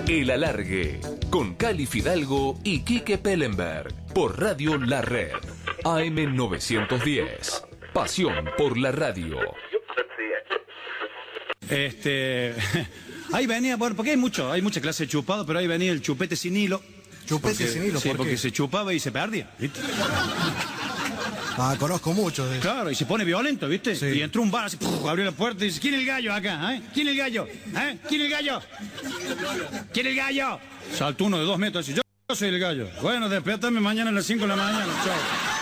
El Alargue, con Cali Fidalgo y Quique Pellenberg, por Radio La Red, AM 910. Pasión por la radio. Ahí venía, bueno, porque hay mucha clase de chupado, pero ahí venía el chupete sin hilo. ¿Chupete sin hilo? Sí, porque se chupaba y se perdía, ¿viste? Ah, conozco mucho de eso. Claro, y se pone violento, ¿viste? Sí. Y entró un bar así, abrió la puerta y dice, ¿quién es el gallo acá? ¿Quién es el gallo? ¿Quién es el gallo? ¿Quién es el gallo? Saltó uno de 2 metros y dice, yo soy el gallo. Bueno, despiértame mañana a las 5 de la mañana, chao.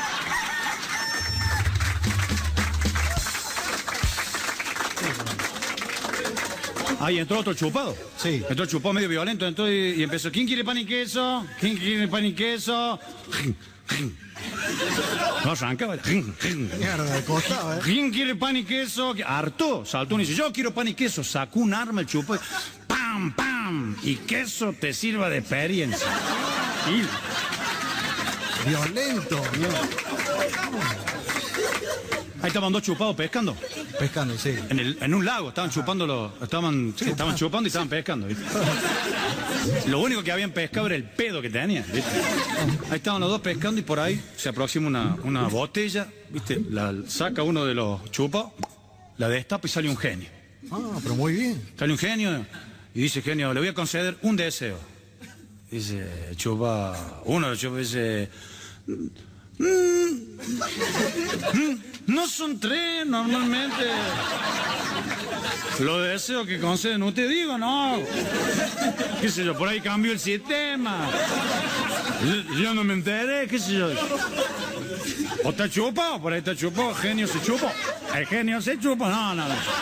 Ahí entró otro chupado. Sí. Entró chupado medio violento, entró y empezó, ¿quién quiere pan y queso? ¿Quién quiere pan y queso? No arrancaba. Mierda, al costado, ¿eh? ¿Quién quiere pan y queso? Hartó. Saltó uno y dice, yo quiero pan y queso. Sacó un arma el chupado. ¡Pam, pam! Y queso te sirva de experiencia. Violento. Ahí estaban 2 chupados pescando. Pescando, sí. En un lago, estaban chupando estaban chupando y estaban pescando, ¿viste? Lo único que habían pescado era el pedo que tenían, ¿viste? Ahí estaban los 2 pescando y por ahí se aproxima una botella, ¿viste? La saca uno de los chupados, la destapa y sale un genio. Ah, pero muy bien. Sale un genio y dice, genio, le voy a conceder un deseo. Dice, uno de los chupas dice... No son 3 normalmente. Lo deseo que conceden usted, digo, no. Qué sé yo, por ahí cambió el sistema. Yo no me enteré, qué sé yo. O está chupado, por ahí está chupado, genio se chupó. El genio se chupó, no.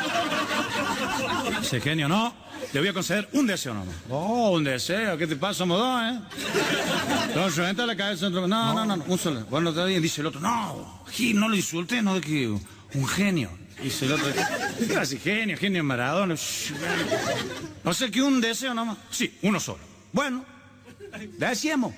Ese genio no. Le voy a conceder un deseo nomás. Oh, un deseo, ¿qué te pasa? Somos 2, ¿eh? Entonces, entra la cabeza. No, un solo. Bueno, todavía dice el otro, no, no lo insulté, no de que un genio. Dice el otro, ¿qué hace genio Maradona? O sea que un deseo nomás. Sí, uno solo. Bueno, deseemos.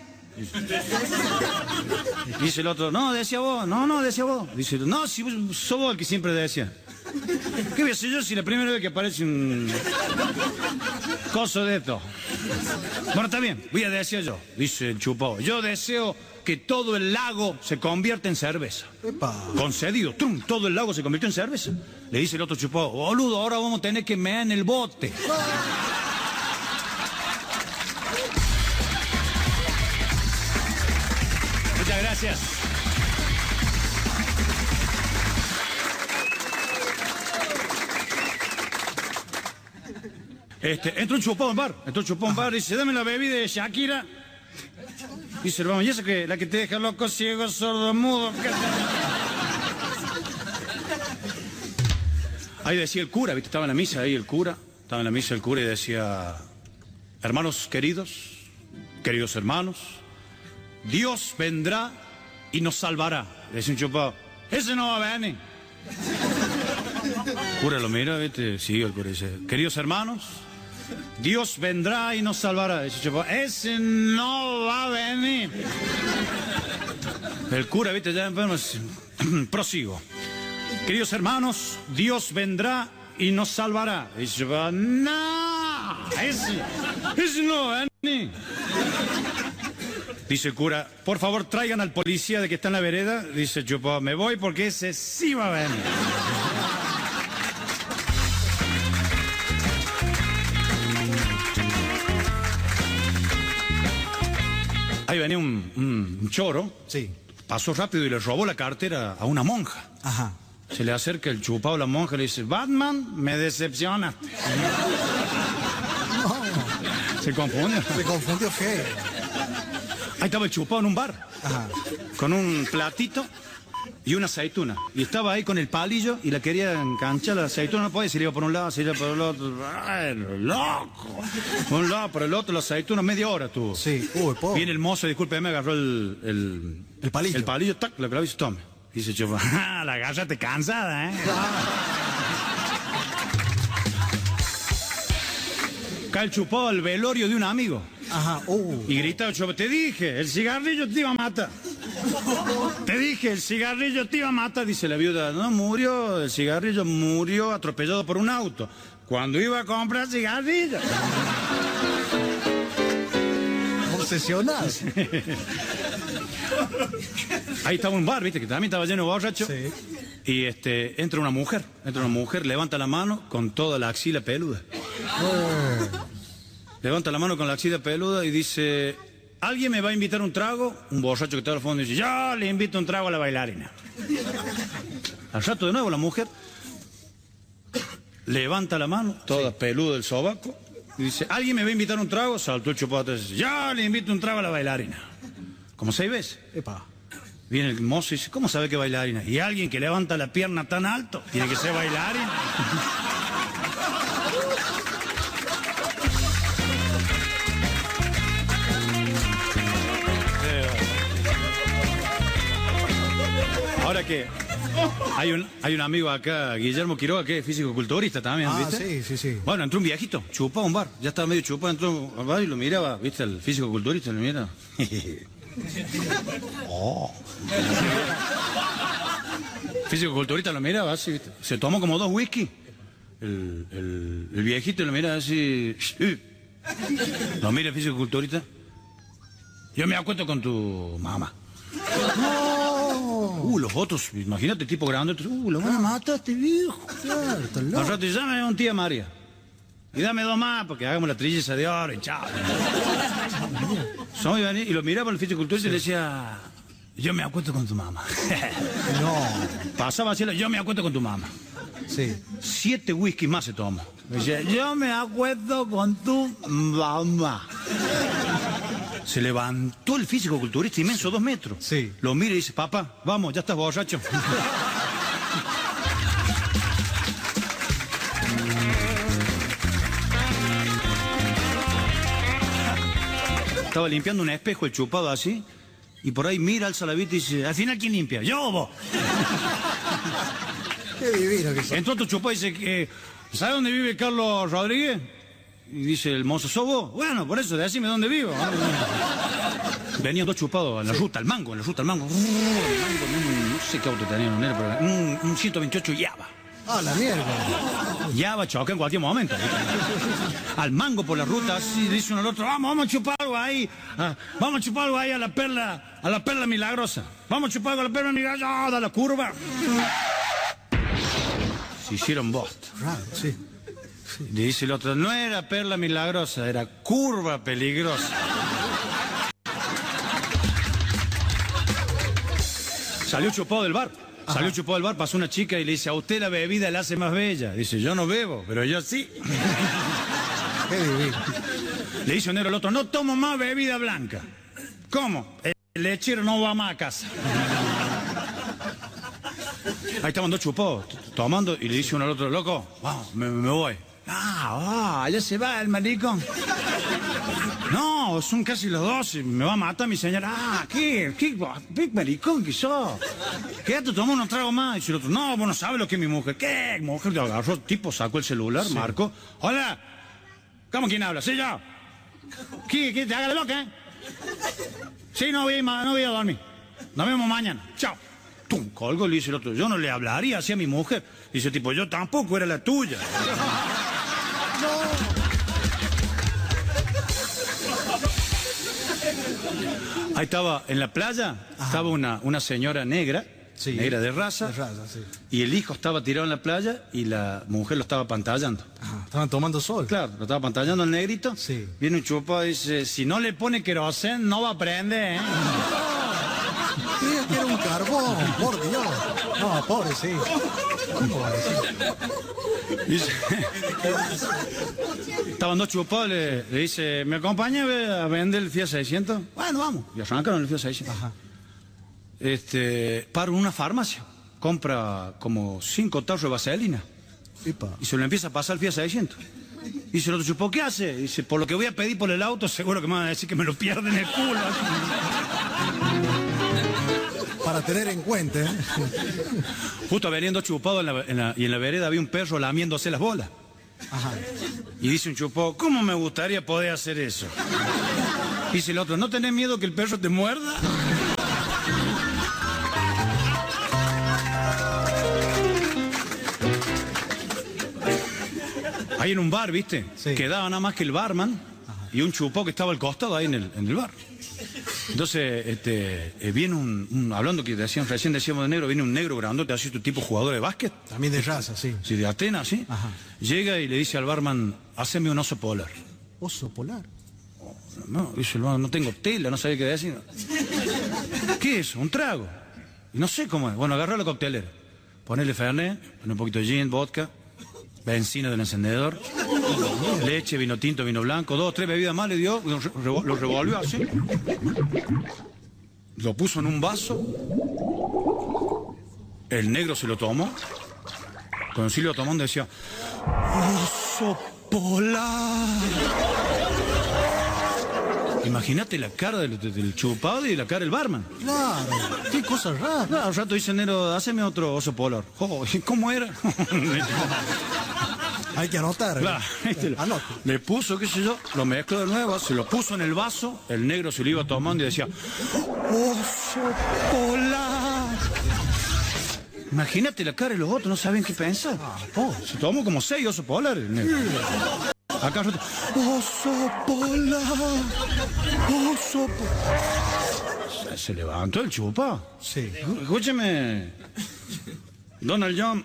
Dice el otro, no, decía vos. No, decía vos. Dice, no, si sos vos el que siempre decía. ¿Qué voy a hacer yo si la primera vez que aparece un coso de esto? Bueno, está bien, voy a decir yo, dice el chupado. Yo deseo que todo el lago se convierta en cerveza. Epa. Concedido, trum, todo el lago se convirtió en cerveza. Le dice el otro chupado, boludo, ahora vamos a tener que mear en el bote. Muchas gracias. Entró un chupado en un bar, dice, dame la bebida de Shakira. Dice, vamos, ¿y esa que la que te deja loco, ciego, sordo, mudo? Ahí decía el cura, ¿viste? Estaba en la misa ahí el cura y decía, hermanos queridos hermanos, Dios vendrá y nos salvará. Decía un chupado, ese no va a venir. El cura lo mira, ¿viste? Sí, el cura dice, queridos hermanos, Dios vendrá y nos salvará. Dice chupado, ese no va a venir. El cura, ¿viste? Ya enfermo, prosigo. Queridos hermanos, Dios vendrá y nos salvará. Dice chupado, no, ese no va a venir. Dice el cura, por favor traigan al policía de que está en la vereda. Dice chupado, me voy porque ese sí va a venir. Ahí venía un choro, sí, pasó rápido y le robó la cartera a una monja. Ajá. Se le acerca el chupado a la monja y le dice, Batman, me decepcionaste. No. Se confundió. Se confundió feo. Ahí estaba el chupado en un bar, Ajá, con un platito y una aceituna. Y estaba ahí con el palillo y la quería enganchar la aceituna. No podía, se le iba por un lado, se le iba por el otro. ¡Ay, loco! Por un lado, por el otro, la aceituna, media hora tuvo. sí. Uy, pobre. Viene el mozo, discúlpeme, agarró el palillo. El palillo, tac, la clavó y dice, tome. Dice chupado, la agarraste cansada, ¿eh? Cae el chupado al velorio de un amigo. Ajá, Y grita, te dije, el cigarrillo te iba a matar. Te dije, el cigarrillo te iba a matar. Dice la viuda, no murió, el cigarrillo murió atropellado por un auto. Cuando iba a comprar cigarrillos. obsesionado. Ahí estaba un bar, viste, que también estaba lleno de borrachos. Sí. Y entra una mujer, levanta la mano con toda la axila peluda. Levanta la mano con la axila peluda y dice, ¿alguien me va a invitar un trago? Un borracho que está al fondo dice, yo le invito un trago a la bailarina. Al rato de nuevo la mujer levanta la mano, toda peluda del sobaco, y dice, ¿alguien me va a invitar un trago? Saltó el chupado y dice, yo le invito un trago a la bailarina. Como 6 veces. Epa. Viene el mozo y dice, ¿cómo sabe que es bailarina? Y alguien que levanta la pierna tan alto, tiene que ser bailarina. Ahora que hay un amigo acá, Guillermo Quiroga, que es físico-culturista también, ¿viste? Sí. Bueno, entró un viejito, chupó a un bar, ya estaba medio chupado, entró al bar y lo miraba, ¿viste? El físico-culturista lo miraba. Oh. Físico-culturista lo miraba así, ¿viste? Se tomó como 2 whisky. El viejito lo miraba así. Lo mira el físico-culturista. Yo me acuesto con tu mamá. Los otros, imagínate, tipo grande, lo van a matar a este viejo. Claro, está loco. Al rato, llame a un tía María. Y dame 2 más, porque hagamos la trilleza de oro y chao. Y lo miraba el fisiculturista y le decía, yo me acuesto con tu mamá. No. Pasaba así, yo me acuesto con tu mamá. Sí. 7 whisky más se tomó. Me decía, yo me acuesto con tu mamá. Se levantó el físico-culturista inmenso, 2 metros. Sí. Lo mira y dice, papá, vamos, ya estás borracho. Estaba limpiando un espejo, el chupado así, y por ahí mira, alza la vista y dice, al final, ¿quién limpia? ¡Yo, vos! Qué divino que sos. Entró otro chupado y dice, ¿sabe dónde vive Carlos Rodríguez? Y dice el mozo, ¿sos vos? Bueno, por eso, decime dónde vivo. Venían 2 chupados en la ruta, al mango. No sé qué auto tenían, pero un 128 Java. Ah, la mierda. Java choca en cualquier momento. Al mango por la ruta, así dice uno al otro, vamos a chupar algo ahí. Vamos a chupar algo ahí a la perla milagrosa. Vamos a chupar algo a la perla milagrosa. Da la curva. Se hicieron bosta. Raro, sí. Le dice el otro, no era perla milagrosa, era curva peligrosa. Salió chupado del bar. Pasó una chica y le dice, a usted la bebida la hace más bella. Dice, yo no bebo, pero yo sí. Qué divino. Le dice un negro al otro, no tomo más bebida blanca. ¿Cómo? El lechero no va más a casa. Ahí estaban 2 chupados tomando y le dice uno al otro, loco, vamos, me voy. Ya se va el maricón. No, son casi las 12, me va a matar mi señora. ¿Qué maricón que sos? Quédate, toma unos tragos más. Y dice el otro, no, vos no sabes lo que es mi mujer. ¿Qué? Mujer te agarró, el tipo sacó el celular, sí. Marcó. Hola, ¿cómo quién habla? ¿Sí, yo? ¿Qué te haga la loca, Sí, no voy a dormir. Nos vemos mañana. Chao. Tum, colgo y le dice el otro, yo no le hablaría así a mi mujer. Dice el tipo, yo tampoco, era la tuya. Ahí estaba, en la playa, estaba una señora negra, sí, negra de raza, sí. Y el hijo estaba tirado en la playa y la mujer lo estaba pantallando. Estaban tomando sol. Claro, lo estaba pantallando el negrito. Sí. Viene un chupado y dice, si no le pone querosén, no va a prender, Creía que era un carbón, por Dios. No, pobre, sí. ¿Cómo va a decir? Estaban 2 chupados, le dice, ¿me acompaña a vender el Fiat 600? Bueno, vamos. Y arrancaron el Fiat 600. Ajá. Paro en una farmacia, compra como 5 tarros de vaselina. Epa. Y se lo empieza a pasar el Fiat 600. Y dice el otro chupado, ¿qué hace? Y dice, por lo que voy a pedir por el auto, seguro que me van a decir que me lo pierden el culo. Para tener en cuenta, Justo venían 2 chupados y en la vereda había un perro lamiéndose las bolas. Ajá. Y dice un chupado, ¿cómo me gustaría poder hacer eso? Dice el otro, ¿no tenés miedo que el perro te muerda? Ahí en un bar, ¿viste? Sí. Quedaba nada más que el barman, y un chupado que estaba al costado ahí en el bar. Entonces, viene hablando que recién decíamos de negro, viene un negro grandote, así tu tipo jugador de básquet. También de raza, sí. Sí, de Atenas, ¿sí? Ajá. Llega y le dice al barman, haceme un oso polar. ¿Oso polar? No, dice el barman, no tengo tela, no sabía qué decir. ¿Qué es? Un trago. Y no sé cómo es. Bueno, agarró la coctelera. Ponele Fernet, pone un poquito de gin, vodka, benzina del encendedor, leche, vino tinto, vino blanco, 2 o 3 bebidas más le dio, lo revolvió así, lo puso en un vaso, el negro se lo tomó, cuando sí lo tomó decía, oso polar. Imagínate la cara del chupado y la cara del barman. Claro, qué cosa rara. No, al rato dice el negro, haceme otro oso polar. Oh, ¿cómo era? Hay que anotar. Claro, Anote. le puso, qué sé yo, lo mezcló de nuevo, se lo puso en el vaso, el negro se lo iba tomando y decía, oso polar. Imagínate la cara de los otros, no saben qué pensar. Se tomó como 6 osos polares el negro. Acá rato, oso polar, oso polar. Se levantó el chupa. Sí. Escúcheme, Donald John.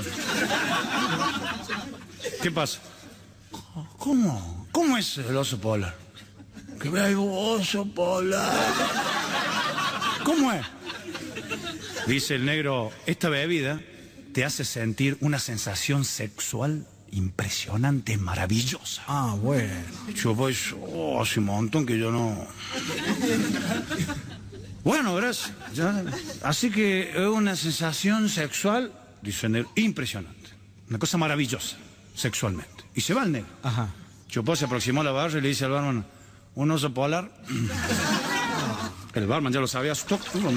¿Qué pasa? ¿Cómo? ¿Cómo es el oso polar? Que vea el oso polar. ¿Cómo es? Dice el negro, esta bebida te hace sentir una sensación sexual impresionante, maravillosa. Ah, bueno. Yo pues, hace un montón que yo no... Bueno, gracias. Así que es una sensación sexual, dice el negro, impresionante. Una cosa maravillosa, sexualmente. Y se va el negro. Ajá. Chupó, se aproximó a la barra y le dice al barman, ¿un oso polar? El barman ya lo sabía, se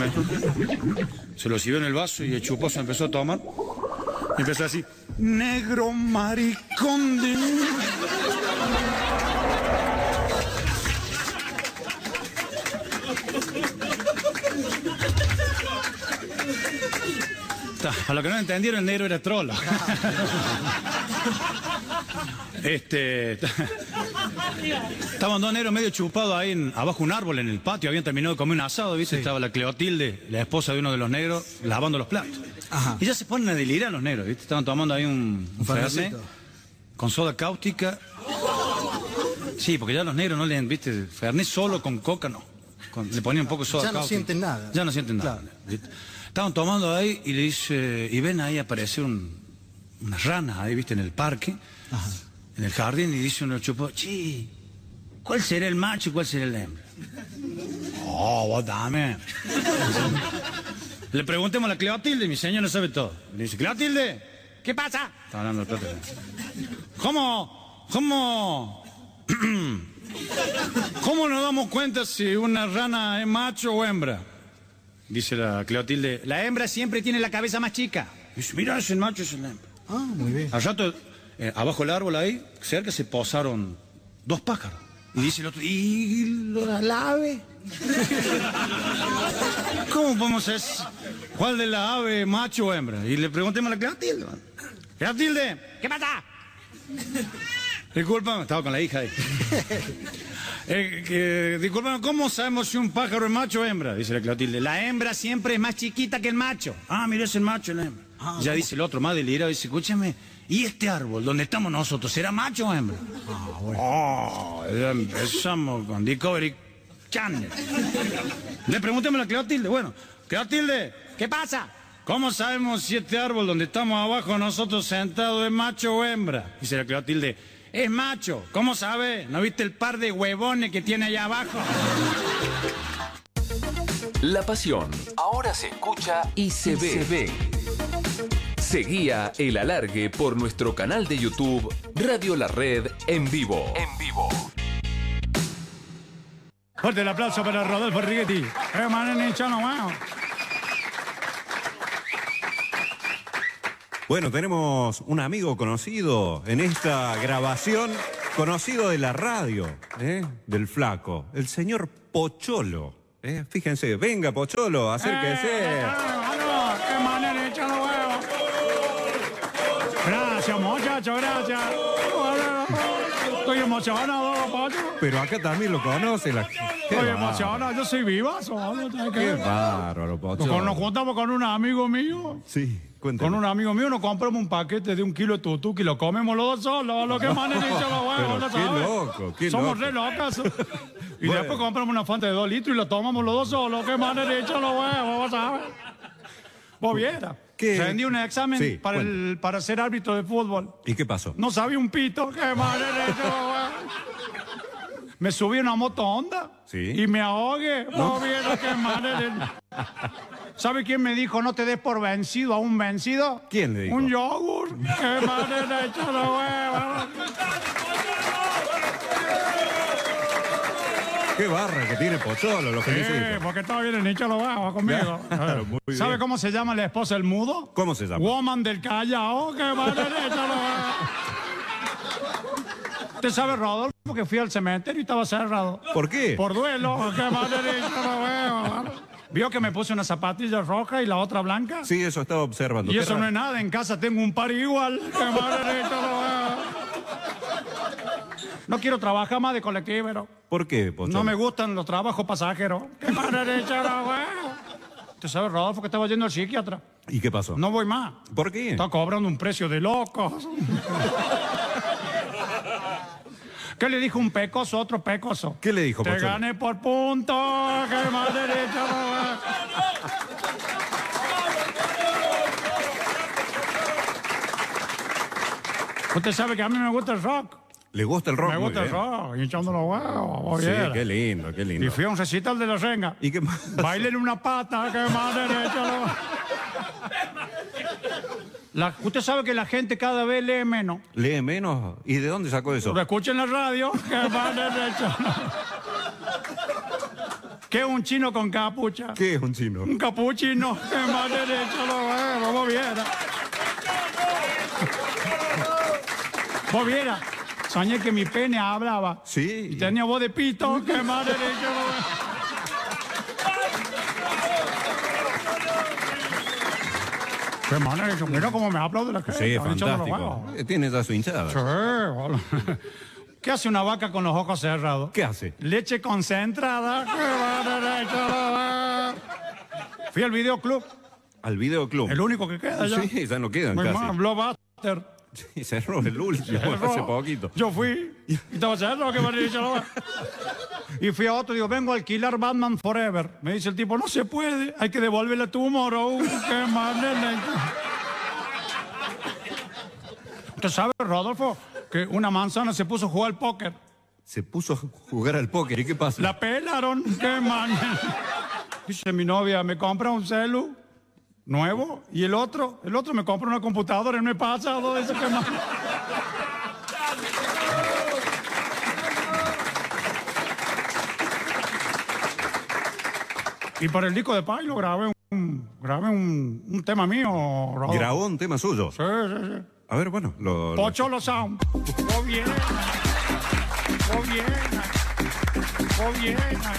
lo sirvió en el vaso y el Chupó se empezó a tomar. Y empezó así, negro maricón de... A lo que no entendieron, el negro era trola. Estaban 2 negros medio chupados ahí abajo un árbol en el patio, habían terminado de comer un asado, ¿viste? Sí. Estaba la Cleotilde, la esposa de uno de los negros, lavando los platos. Ajá. Y ya se ponen a delirar los negros, ¿viste? Estaban tomando ahí un Fernet con soda cáustica. Sí, porque ya los negros no le, ¿viste? Fernet solo con coca, no. Le ponían un poco de soda cáustica. Ya no sienten nada. Ya no sienten nada. Claro. ¿Viste? Estaban tomando ahí y le dice, y ven ahí aparecer unas ranas ahí, ¿viste? En el parque. Ajá. En el jardín, y dice uno chupó, chi, ¿cuál será el macho y cuál será la hembra? Oh, vos dame. Le preguntemos a la Cleotilde, mi señora sabe todo. Le dice, Cleotilde, ¿qué pasa? Está hablando de plata. ¿Cómo nos damos cuenta si una rana es macho o hembra? Dice la Cleotilde, la hembra siempre tiene la cabeza más chica. Dice, mira, es el macho, es la hembra. Ah, muy bien. Al rato... abajo del árbol ahí, cerca se posaron 2 pájaros. Y dice el otro, ¿y la ave? ¿Cómo podemos hacer? ¿Cuál de la ave, macho o hembra? Y le preguntemos a la Cleotilde. Cleotilde, ¿qué pasa? Disculpa, estaba con la hija ahí. Disculpa, ¿cómo sabemos si un pájaro es macho o hembra? Dice la Cleotilde. La hembra siempre es más chiquita que el macho. Ah, mira, es el macho y la hembra. Ya dice el otro, más delirado, dice, escúchame, ¿y este árbol donde estamos nosotros será macho o hembra? Ah, bueno. Oh, ya empezamos con Discovery Channel. Le preguntemos a la Cleotilde. Bueno, Cleotilde, ¿qué pasa? ¿Cómo sabemos si este árbol donde estamos abajo nosotros sentados es macho o hembra? Dice la Cleotilde, es macho. ¿Cómo sabe? ¿No viste el par de huevones que tiene allá abajo? La pasión ahora se escucha y se ve. Seguía el alargue por nuestro canal de YouTube Radio La Red en vivo. Fuerte el aplauso para Rodolfo Righetti. Bueno, tenemos un amigo conocido en esta grabación, conocido de la radio, del Flaco, el señor Pocholo. Fíjense, venga Pocholo, acérquese. ¡Qué manera de echar los huevos! Gracias, muchachos, gracias. Estoy emocionado, Pocho. Pero acá también lo conoce la gente. Estoy emocionado, yo soy vivazo. Qué bárbaro, Pocholo. Nos juntamos con un amigo mío. Sí, cuéntame. Con un amigo mío nos compramos un paquete de 1 kilo de tutuki y lo comemos los dos solos. Lo que manerito los huevos, ¿no Qué sabes? loco, qué Somos loco. re locos. Y Bueno. después compramos una Fanta de 2 litros y lo tomamos los dos solos. Qué manerito los huevos, ¿vos sabes? Vos vieras. ¿Qué? Rendí un examen Sí, para ser árbitro de fútbol. ¿Y qué pasó? No sabía un pito. Qué manerito los huevos. Me subí a una moto Honda Sí. y me ahogué. Vos vieras qué manerito. ¿Sabe quién me dijo no te des por vencido a un vencido? ¿Quién le dijo? Un yogur. Qué manerito los huevos. Qué barra que tiene Pocholo, lo felicito. Porque todo viene nicho los huevos conmigo. Claro, muy bien. ¿Sabe cómo se llama la esposa del mudo? ¿Cómo se llama? Woman del Callao. Qué manerito los huevos. ¿Usted sabe, Rodolfo, que fui al cementerio y estaba cerrado? ¿Por qué? Por duelo. Qué manerito los huevos. ¿Vio que me puse una zapatilla roja y la otra blanca? Sí, eso estaba observando. Y Qué eso no raro. es nada, en casa tengo un par igual. Qué manerito los huevos. No quiero trabajar más de colectivero. ¿Por qué, Pocholo? No me gustan los trabajos pasajeros. ¡Qué manerito los huevos! ¿Usted sabe, Rodolfo, que estaba yendo al psiquiatra? ¿Y qué pasó? No voy más. ¿Por qué? Está cobrando un precio de locos. ¿Qué le dijo un pecoso a otro pecoso? ¿Qué le dijo, Te Pocholo? gané por punto. ¡Qué manerito los huevos! Usted sabe que a mí me gusta el rock. ¿Le gusta el rock? Me Muy gusta el bien. rock, hinchando los huevos. vos Sí, viera. qué lindo, qué lindo. Y fui a un recital de la renga. ¿Y qué más? Bailen una pata, que más derecho. Usted sabe que la gente cada vez lee menos. ¿Lee menos? ¿Y de dónde sacó eso? Lo escuchen en la radio, que más derecho. ¿Qué es un chino con capucha? ¿Qué es un chino? Un capuchino, que más derecho lo veo, vos viera. Vos viera. Soñé que mi pene hablaba. Sí. Y tenía voz de pito, que más derecho lo veo. Qué manera, mira cómo me aplaude la gente. Sí, es hinchando los fantástico. huevos. Tiene ya su hinchada. Sí, boludo. ¿Qué hace una vaca con los ojos cerrados? ¿Qué hace? Leche concentrada. Qué manera, fui al videoclub, Al videoclub. el único que queda ya. Sí, ya no quedan Muy casi. mal, Blockbuster. Sí, cerró el último Cerró. hace poquito. Yo fui y estaba cerrado, que me han dicho, no. Y fui a otro y digo, vengo a alquilar Batman Forever. Me dice el tipo, no se puede, hay que devolverle a tu moro. Qué manera. ¿Usted sabe, Rodolfo, que una manzana se puso a jugar al póker? Se puso a jugar al póker. ¿Y qué pasa? La pelaron. Qué manera. Dice mi novia, me compra un celu nuevo y el otro me compra una computadora y no he pasado. Dice, qué manera. Y para el disco de Pailo grabé un tema mío, Rodolfo. Grabó un tema suyo. Sí, sí, sí. A ver, bueno. Pocholo Sound. Muy bien. Muy bien. Muy bien.